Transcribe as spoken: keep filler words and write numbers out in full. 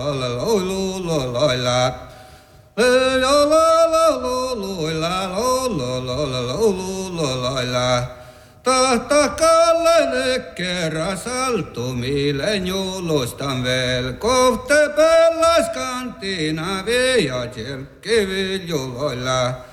Tahtakalle kerran saltumilen julustan vel, kohte pellas kantina viia tjelkkiviljuloilla.